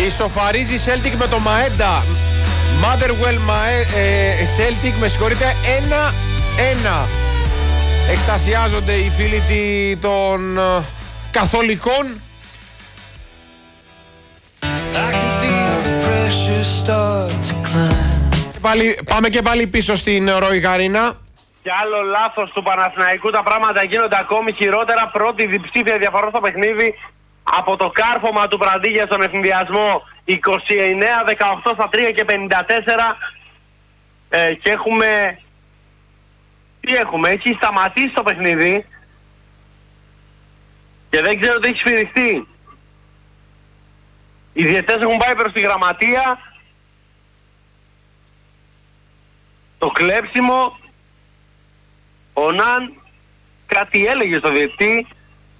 Ισοφαρίζει η Celtic με το Μαέντα. Motherwell Celtic, με συγχωρείτε, 1-1. Εκστασιάζονται οι φίλοι των καθολικών. Πάμε και πάλι πίσω στην Ροϊ Γαρίνα. Και άλλο λάθος του Παναθηναϊκού, τα πράγματα γίνονται ακόμη χειρότερα. Πρώτη διψήφια διαφορά στο παιχνίδι από το κάρφωμα του Πραντίγια στον εφημβιασμό. 29-18 στα 3 και 54. Και έχουμε... Τι έχουμε, έχει σταματήσει το παιχνίδι και δεν ξέρω τι έχει σφυριστεί. Οι διαιτές έχουν πάει προς τη γραμματεία. Το κλέψιμο. Ο Ναν κάτι έλεγε στο διαιτητή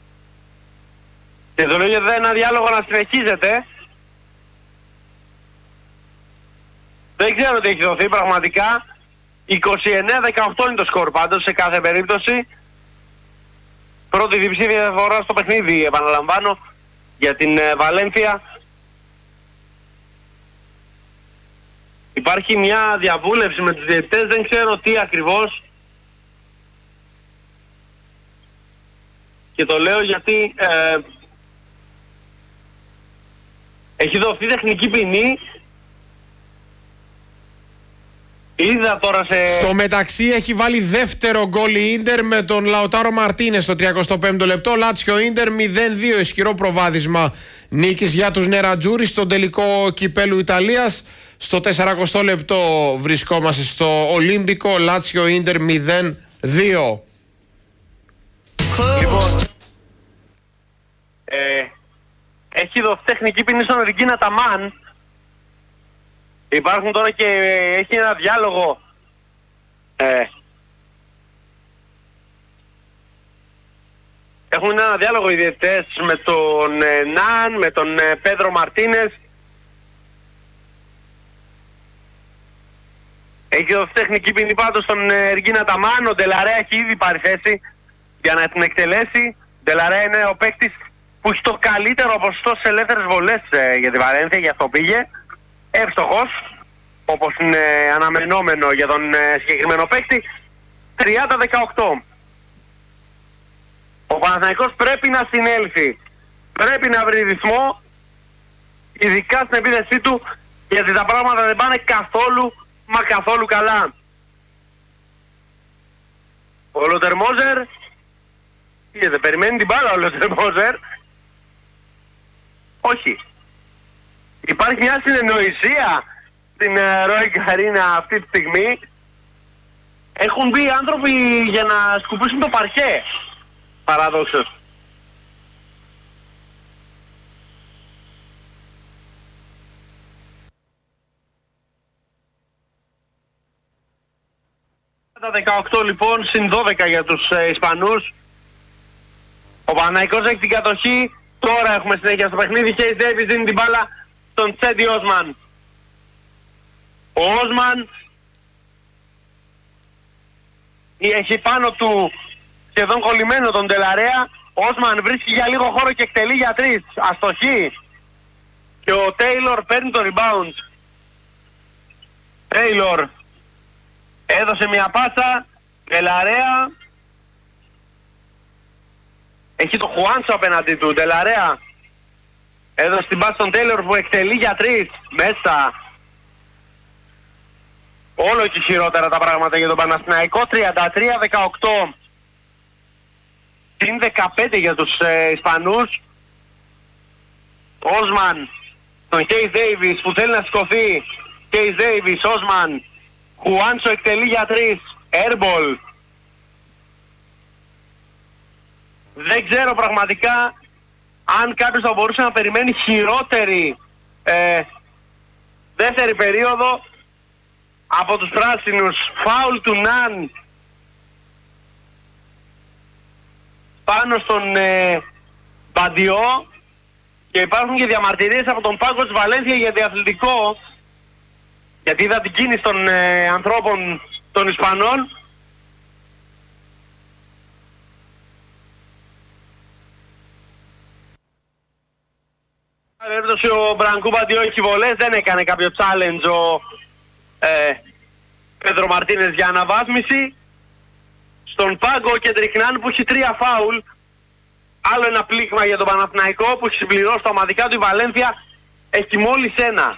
και το λέγεται ένα διάλογο να συνεχίζεται. Δεν ξέρω τι έχει δοθεί πραγματικά. 29-18 είναι το σκορ πάντως σε κάθε περίπτωση. Πρώτη διψήφια διαφορά στο παιχνίδι, επαναλαμβάνω, για την Βαλένθια. Υπάρχει μια διαβούλευση με τους διαιτητές, δεν ξέρω τι ακριβώς. Και το λέω γιατί έχει δοθεί τεχνική ποινή. Είδα τώρα στο μεταξύ έχει βάλει δεύτερο γκολ η Ίντερ με τον Λαουτάρο Μαρτίνες στο 35ο λεπτό. Λάτσιο Ίντερ 0-2, ισχυρό προβάδισμα νίκης για τους Νερατζούρι στον τελικό κυπέλου Ιταλίας. Στο 40ο λεπτό βρισκόμαστε στο Ολύμπικο. Λάτσιο Ίντερ 0-2. Λοιπόν, έχει δοθεί τεχνική ποινή στον Ρικίνα Ταμάν. Υπάρχουν τώρα και έχει ένα διάλογο έχουν ένα διάλογο οι διαιτητές με τον Ναν, με τον Πέδρο Μαρτίνες. Έχει δοθεί τεχνική ποινή πάντως στον Ρικίνα Ταμάν. Ο Ντελαρέα έχει ήδη πάρει θέση για να την εκτελέσει. Ντελαρέα είναι ο παίκτης που έχει το καλύτερο ποσοστό σε ελεύθερες βολές για τη Βαλένθια, γι' αυτό πήγε. Εύστοχος, όπως είναι αναμενόμενο για τον συγκεκριμένο παίκτη. 30-18. Ο Παναθηναϊκός πρέπει να συνέλθει. Πρέπει να βρει ρυθμό, ειδικά στην επίθεσή του, γιατί τα πράγματα δεν πάνε καθόλου, μα καθόλου καλά. Ο Λοτερμόζερ, δεν περιμένει την μπάλα ο Λοτερμόζερ. Όχι. Υπάρχει μια συνεννοησία στην Ροϊ Γαρίνα αυτή τη στιγμή. Έχουν μπει άνθρωποι για να σκουπίσουν το παρκέ. Παραδόξως. Τα 18 λοιπόν, συν 12 για τους Ισπανούς. Ο Παναθηναϊκός έχει την κατοχή. Τώρα έχουμε συνέχεια στο παιχνίδι. Χέις Ντέιβις δίνει την μπάλα στον Τσέντι Όσμαν. Ο Όσμαν έχει πάνω του σχεδόν κολλημένο τον Ντελαρέα. Ο Όσμαν βρίσκει για λίγο χώρο και εκτελεί για 3. Αστοχή. Και ο Τέιλορ παίρνει το rebound. Τέιλορ έδωσε μια πάσα. Ντελαρέα έχει το Χουάντσο απέναντι του. Ντελαρέα έδωσε την πάσα στον Τέιλορ που εκτελεί για 3. Μέσα. Όλο και χειρότερα τα πράγματα για τον Παναθηναϊκό. 33-18. Συν 15 για τους Ισπανούς. Όσμαν τον Χέις Ντέιβις που θέλει να σηκωθεί. Χέις Ντέιβις, Όσμαν. Χουάντσο εκτελεί για 3. Airball. Δεν ξέρω πραγματικά αν κάποιος θα μπορούσε να περιμένει χειρότερη δεύτερη περίοδο από τους πράσινους. Φάουλ του Ναν πάνω στον Μπαντιό και υπάρχουν και διαμαρτυρίες από τον πάγκο της Βαλένθια για διαθλητικό, γιατί είδα την κίνηση των ανθρώπων των Ισπανών. Περίπτωση ο Μπρανκού Μπαντιό έχει βολές, δεν έκανε κάποιο challenge ο Πέντρο Μαρτίνες για αναβάθμιση. Στον πάγκο ο Κεντρικνάν που έχει 3 φάουλ. Άλλο ένα πλήγμα για τον Παναθηναϊκό που έχει συμπληρώσει τα ομαδικά του. Η Βαλένθια έχει μόλις 1.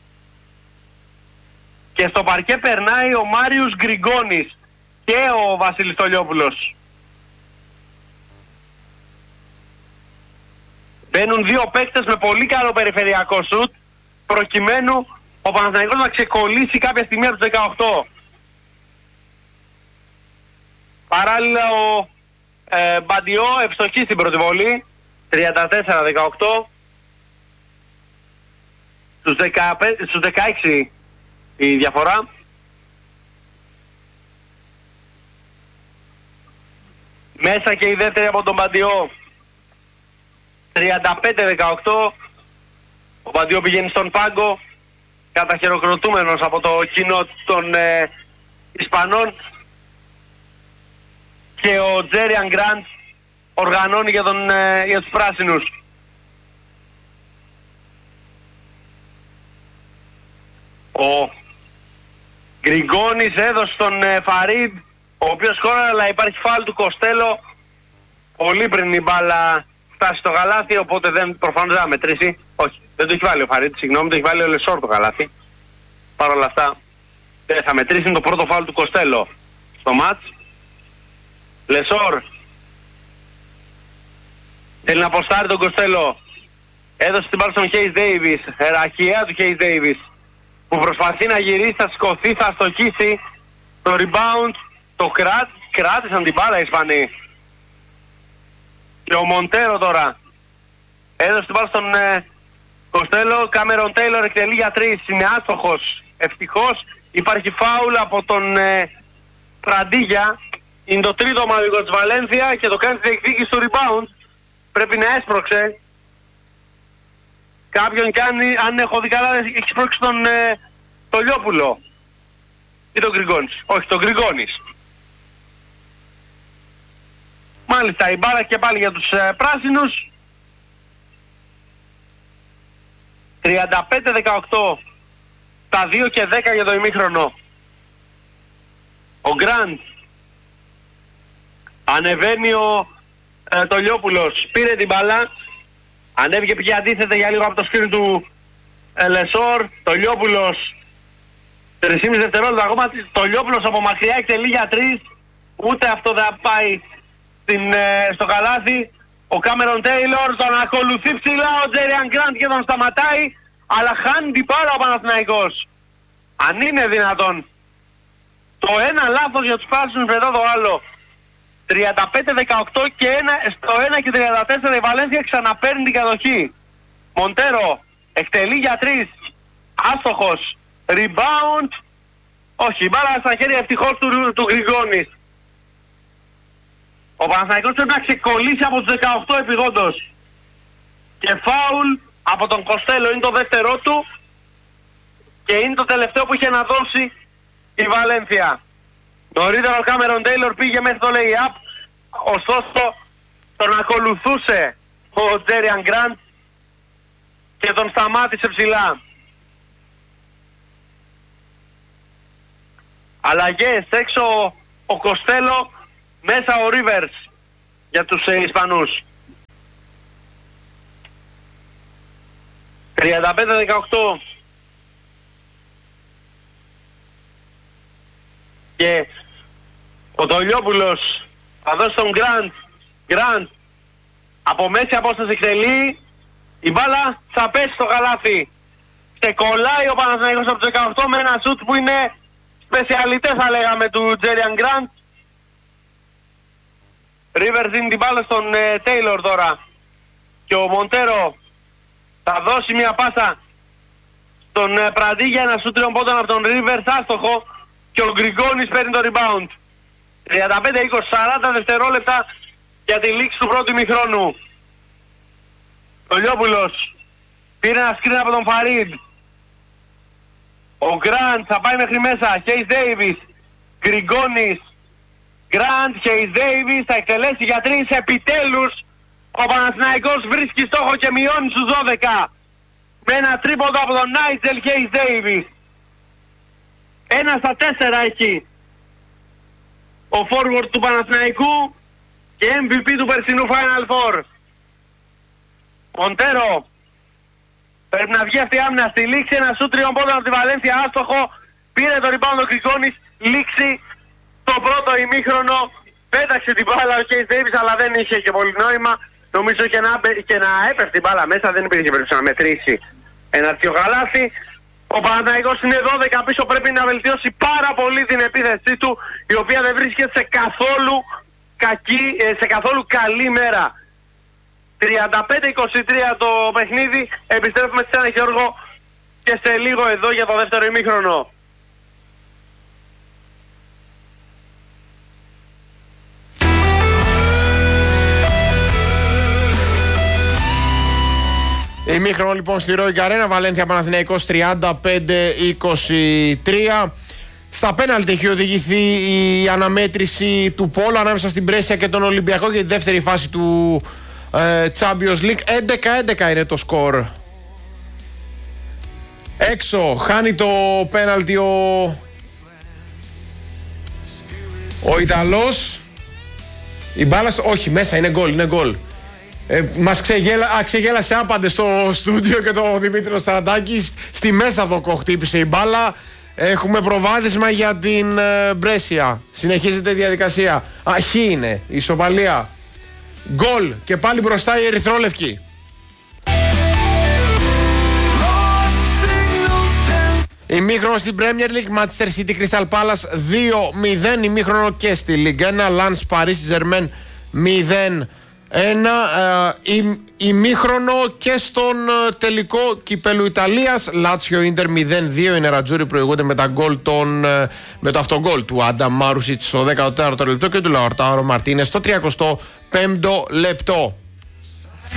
Και στο παρκέ περνάει ο Μάριους Γκριγκόνης και ο Βασίλης Τολιόπουλος. Μπαίνουν 2 παίκτες με πολύ καλό περιφερειακό σουτ προκειμένου ο Παναθηναϊκός να ξεκολλήσει κάποια στιγμή από τους 18. Παράλληλα ο Μπαντιό ευστοχή στην πρώτη βολή, 34-18. Στους 16 η διαφορά. Μέσα και η δεύτερη από τον Μπαντιό, 35-18. Ο Μπαντιό πηγαίνει στον πάγκο, καταχειροκροτούμενος από το κοινό των Ισπανών. Και ο Τζέριαν Γκραντ οργανώνει για τους πράσινους. Ο Γκριγκόνης έδωσε στον Φαρίντ, ο οποίος χώραγε, αλλά υπάρχει φάουλ του Κοστέλο πολύ πριν η μπάλα φτάσει στο καλάθι, οπότε προφανώς δεν θα μετρήσει. Όχι, δεν το έχει βάλει ο Φαρίντ, συγγνώμη, το έχει βάλει ο Λεσόρ το καλάθι. Παρ' όλα αυτά δεν θα μετρήσει, είναι το πρώτο φάουλ του Κοστέλο στο μάτς. Λεσόρ θέλει να αποστάρει τον Κοστέλο, έδωσε την μπάλα στον Χέις Ντέιβις, ραχιαία του Χέις Ντέιβις, που προσπαθεί να γυρίσει, θα σηκωθεί, θα αστοχίσει. Το rebound το κράτησαν την μπάλα οι Ισπανοί. Και ο Μοντέρο τώρα έδωσε την μπάλα στον Κοστέλο. Κάμερον Τέιλορ εκτελεί για 3, είναι άστοχος. Ευτυχώς υπάρχει φάουλ από τον Πραντίγια. Είναι το τρίτο ομαδικό της Βαλένθια και το κάνει στη διεκδίκηση του rebound. Πρέπει να έσπρωξε κάποιον, και αν έχω δει καλά έχει σπρώξει τον Τολιόπουλο ή τον Γκριγκόνης. Όχι, τον Γκριγκόνης. Μάλιστα, η μπάλα και πάλι για τους πράσινους. 35-18. Τα 2 και 10 για το ημίχρονο. Ο Γκραντ ανεβαίνει, ο Τολιόπουλος πήρε την μπάλα, ανέβηκε, πήγε αντίθετα για λίγο από το σκριν του Λεσόρ. Τολιόπουλος 3,5 δευτερόλεπτα ακόμα. Τολιόπουλος από μακριά εκτελεί για 3, ούτε αυτό δεν πάει στο καλάθι. Ο Κάμερον Τέιλορ τον ακολουθεί ψηλά ο Τζέριαν Γκραντ και τον σταματάει, αλλά χάνει την μπάλα ο Παναθηναϊκός. Αν είναι δυνατόν. Το ένα λάθος για τους πράσινους, μετά το άλλο. 35-18 και στο 1 και 34 η Βαλένθια ξαναπαίρνει την κατοχή. Μοντέρο εκτελεί για 3, άστοχος. Rebound, όχι, η μπάλα στα χέρια ευτυχώς του Γκριγκόνης. Ο Παναθηναϊκός πρέπει να ξεκολλήσει από τους 18 επειγόντως. Και φάουλ από τον Κοστέλο, είναι το δεύτερό του και είναι το τελευταίο που είχε να δώσει η Βαλένθια. Νωρίτερα ο Κάμερον Τέιλορ πήγε μέχρι το lay-up, ωστόσο τον ακολουθούσε ο Τζέριαν Γκραντ και τον σταμάτησε ψηλά. Αλλαγές, έξω ο Κοστέλο, μέσα ο Ρίβερς για τους Ισπανούς. 35-18. Και ο Τολιόπουλος θα δώσει τον Γκραντ από μέση απόσταση εκτελεί, η μπάλα θα πέσει στο καλάθι. Ξεκολλάει ο Παναθηναϊκός από τους 18 με ένα σουτ που είναι σπεσιαλιτέ, θα λέγαμε, του Τζέριαν Γκραντ. Ρίβερς δίνει την μπάλα στον Τέιλορ τώρα και ο Μοντέρο θα δώσει μια πάσα στον Πραντί για ένα σουτ τριών πόντων από τον Ρίβερς, άστοχο, και ο Γκριγκόνης παίρνει το rebound. 35-20, 40 δευτερόλεπτα για τη λήξη του πρώτου ημιχρόνου. Ο Λιόπουλος πήρε ένα σκριν από τον Φαρίντ. Ο Γκραντ θα πάει μέχρι μέσα. Χέις Ντέιβις, Γκριγκόνης, Γκραντ, Χέις Ντέιβις θα εκτελέσει για 3. Επιτέλους ο Παναθηναϊκός βρίσκει στόχο και μειώνει στους 12. με ένα τρίποντο από τον Νάιτζελ Χέις Ντέιβις. 1-4 εκεί ο forward του Παναθηναϊκού και MVP του περσινού Final Four. Μοντέρο πρέπει να βγει αυτή η άμυνα στη λήξη. Ένα σούτ 3 πόντων από τη Βαλένθια, άστοχο. Πήρε το rebound ο Γκρικόνης. Λήξη το πρώτο ημίχρονο. Πέταξε την μπάλα ο Χέις Ντέιβις, αλλά δεν είχε και πολύ νόημα. Νομίζω και να έπεφτε την μπάλα μέσα δεν υπήρχε περίπτωση να μετρήσει ένα τέτοιο καλάθι. Ο Παναθηναϊκός είναι 12 πίσω, πρέπει να βελτιώσει πάρα πολύ την επίθεσή του, η οποία δεν βρίσκεται σε καθόλου καλή μέρα. 35-23 το παιχνίδι, επιστρέφουμε σε ένα Γιώργο και σε λίγο εδώ για το δεύτερο ημίχρονο. Ημίχρονο λοιπόν στη Ροϊκ Αρένα, Βαλένθια Παναθηναϊκός 35-23. Στα πέναλτι έχει οδηγηθεί η αναμέτρηση του πόλου ανάμεσα στην Μπρέσια και τον Ολυμπιακό για τη δεύτερη φάση του Champions League. 11-11 είναι το σκορ. Έξω, χάνει το πέναλτι ο Ιταλός. Η μπάλα, όχι μέσα, είναι γκολ, είναι γκολ. Μας ξεγέλασε άπαντε στο στούντιο και το Δημήτρη Σταρατάκη. Στη Μέσαδο χτύπησε η μπάλα. Έχουμε προβάδισμα για την Μπρέσια. Συνεχίζεται η διαδικασία. Αχή είναι η ισοπαλία. Γκολ και πάλι μπροστά η ερυθρόλευκη. Ημίχρονο στην Premier League, Manchester City Crystal Palace 2-0. Ημίχρονο και στη Ligue 1, Lens Paris Saint-Germain 0-1. Ημίχρονο και στον τελικό κυπέλου Ιταλίας, Λάτσιο Ίντερ 0-2. Οι νερατζούροι προηγούνται με το αυτογκόλ του Άντα Μάρουσιτς στο 14ο λεπτό και του Λαοτάρο Μαρτίνες στο 35ο λεπτό.